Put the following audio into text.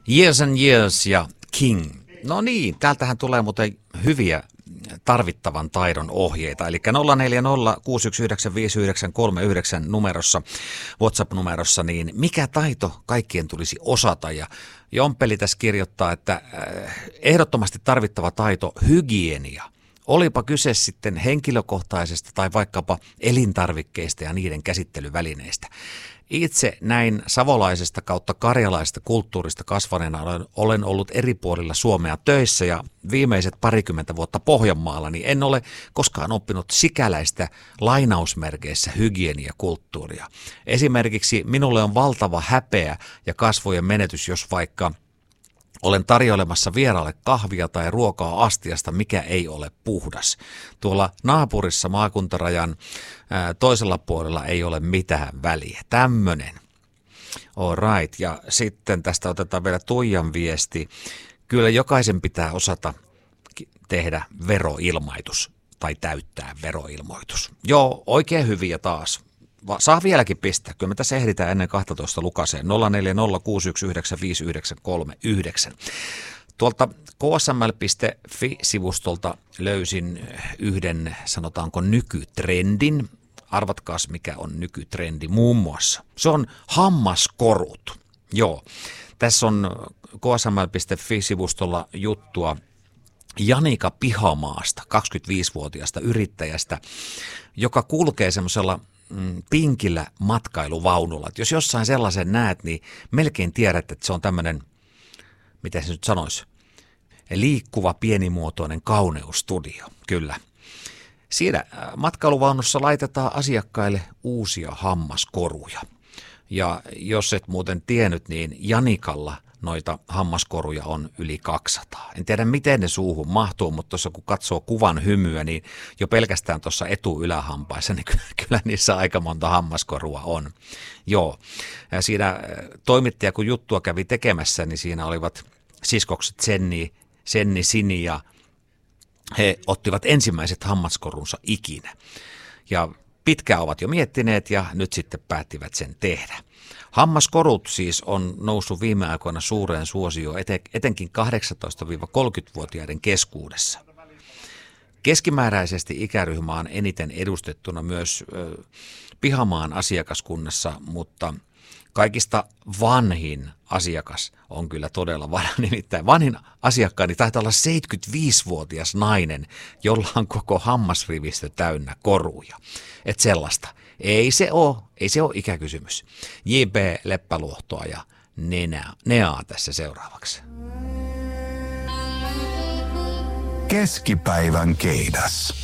Years and Years ja King. No niin, täältähän tulee muuten hyviä tarvittavan taidon ohjeita. Eli 0406195939 numerossa, WhatsApp-numerossa, niin mikä taito kaikkien tulisi osata? Ja Jompeli tässä kirjoittaa, että ehdottomasti tarvittava taito, hygienia. Olipa kyse sitten henkilökohtaisesta tai vaikkapa elintarvikkeista ja niiden käsittelyvälineistä. Itse näin savolaisesta kautta karjalaisesta kulttuurista kasvaneena olen ollut eri puolilla Suomea töissä ja viimeiset 20 vuotta Pohjanmaalla, niin en ole koskaan oppinut sikäläistä lainausmerkeissä hygieniakulttuuria. Esimerkiksi minulle on valtava häpeä ja kasvojen menetys, jos vaikka olen tarjoilemassa vieraalle kahvia tai ruokaa astiasta, mikä ei ole puhdas. Tuolla naapurissa maakuntarajan toisella puolella ei ole mitään väliä. Tämmönen. All right. Ja sitten tästä otetaan vielä Tuijan viesti. Kyllä jokaisen pitää osata tehdä veroilmoitus tai täyttää veroilmoitus. Joo, oikein hyviä taas. Saa vieläkin pistää. Kyllä me tässä ehditään ennen 12 lukaseen. 0406195939. Tuolta ksml.fi-sivustolta löysin yhden, sanotaanko, nykytrendin. Arvatkaas, mikä on nykytrendi muun muassa. Se on hammaskorut. Joo, tässä on ksml.fi-sivustolla juttua Janika Pihamaasta, 25-vuotiaasta yrittäjästä, joka kulkee semmoisella pinkillä matkailuvaunulla. Et jos jossain sellaisen näet, niin melkein tiedät, että se on tämmöinen, miten se nyt sanoisi, liikkuva pienimuotoinen kauneusstudio. Kyllä. Siinä matkailuvaunussa laitetaan asiakkaille uusia hammaskoruja. Ja jos et muuten tiennyt, niin Janikalla noita hammaskoruja on yli 200. En tiedä, miten ne suuhun mahtuu, mutta tuossa kun katsoo kuvan hymyä, niin jo pelkästään tuossa etu-ylähampaissa, niin kyllä niissä aika monta hammaskorua on. Joo, ja siinä toimittaja, kun juttua kävi tekemässä, niin siinä olivat siskokset Senni, Sini, ja he ottivat ensimmäiset hammaskorunsa ikinä. Ja pitkään ovat jo miettineet ja nyt sitten päättivät sen tehdä. Hammaskorut siis on noussut viime aikoina suureen suosioon etenkin 18-30-vuotiaiden keskuudessa. Keskimääräisesti ikäryhmä on eniten edustettuna myös Pihamaan asiakaskunnassa, mutta kaikista vanhin asiakas on kyllä todella vanha. Nimittäin vanhin asiakkaani taitaa olla 75-vuotias nainen, jolla on koko hammasrivistö täynnä koruja. Et sellaista. Ei se ole ikäkysymys. J.P. Leppäluohtoa ja Neaa tässä seuraavaksi. Keskipäivän keidas.